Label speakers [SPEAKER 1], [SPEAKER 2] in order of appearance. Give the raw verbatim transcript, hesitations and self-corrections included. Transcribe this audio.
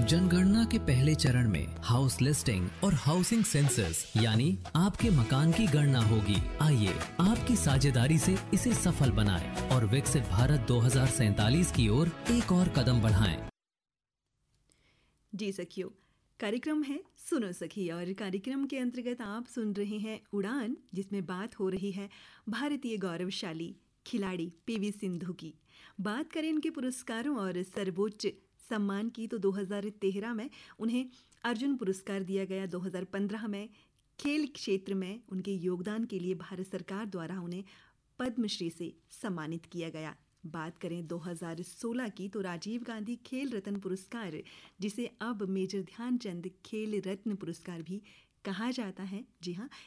[SPEAKER 1] जनगणना के पहले चरण में हाउस लिस्टिंग और हाउसिंग सेंसस यानी आपके मकान की गणना होगी। आइए आपकी साझेदारी से इसे सफल बनाएं और विकसित भारत दो हज़ार सैंतालीस की ओर एक और कदम बढ़ाएं।
[SPEAKER 2] जी सखियों, कार्यक्रम है सुनो सखी और कार्यक्रम के अंतर्गत आप सुन रहे हैं उड़ान, जिसमें बात हो रही है भारतीय गौरवशाली खिलाड़ी पीवी सिंधु की। बात करें इनके पुरस्कारों और सर्वोच्च सम्मान की तो दो हज़ार तेरह में उन्हें अर्जुन पुरस्कार दिया गया। दो हज़ार पंद्रह में खेल क्षेत्र में उनके योगदान के लिए भारत सरकार द्वारा उन्हें पद्मश्री से सम्मानित किया गया। बात करें दो हज़ार सोलह की तो राजीव गांधी खेल रत्न पुरस्कार, जिसे अब मेजर ध्यानचंद खेल रत्न पुरस्कार भी कहा जाता है, जी हाँ,